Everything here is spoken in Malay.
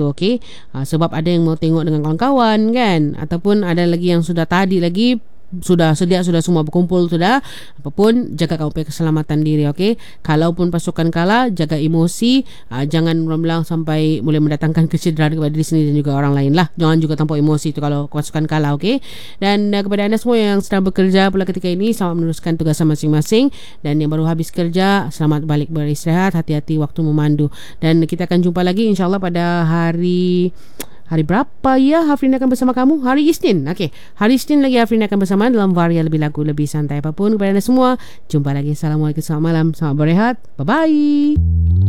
tu, okey. Sebab ada yang mau tengok dengan kawan-kawan kan, ataupun ada lagi yang sudah tadi lagi sudah sedia, sudah semua berkumpul sudah. Apapun, jaga kamu punya keselamatan diri, okey. Kalaupun pasukan kalah, jaga emosi, jangan bilang sampai boleh mendatangkan kecederaan kepada diri sendiri dan juga orang lain lah. Jangan juga tanpa emosi tu kalau pasukan kalah, okey. Dan kepada anda semua yang sedang bekerja pula ketika ini, selamat meneruskan tugas masing-masing. Dan yang baru habis kerja, selamat balik beristirahat, hati-hati waktu memandu. Dan kita akan jumpa lagi insyaAllah pada hari berapa ya Hafrin akan bersama kamu? Hari Isnin. Okey, hari Isnin lagi Hafrin akan bersama dalam Varia Lebih Lagu Lebih Santai. Apapun kepada anda semua, jumpa lagi. Assalamualaikum, selamat malam, selamat berehat. Bye-bye.